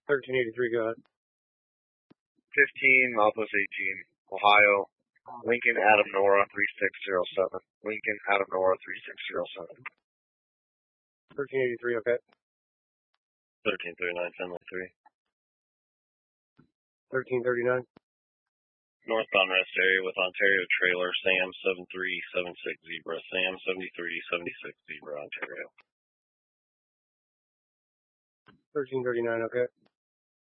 1383, go ahead. 15, Malthus 18, Ohio, Lincoln Adam Nora 3607. Lincoln Adam Nora 3607. 1383, okay. 1339, Finley 3. 1339. Northbound rest area with Ontario trailer, Sam 7376 Zebra. Sam 7376 Zebra, Ontario. 1339, okay.